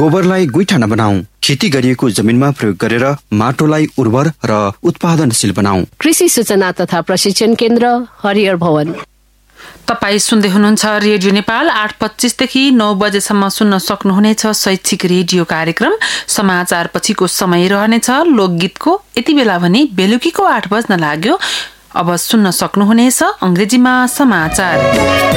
गोबरलाई गुइठा नबनाऊ। खेती गरिएको जमिनमा प्रयोग गरेर माटोलाई उर्वर र उत्पादनशील बनाऊ। कृषि सूचना तथा प्रशिक्षण केन्द्र हरिहर भवन। तपाईँ सुन्दै हुनुहुन्छ रेडियो नेपाल 8:25 देखि 9 बजेसम्म सुन्न सक्नुहुनेछ शैक्षिक रेडियो कार्यक्रम। समाचार पछिको समय रहनेछ लोकगीतको। यति बेला भने बेलुकीको 8 बज्न लाग्यो। अब सुन्न सक्नुहुनेछ अंग्रेजीमा समाचार।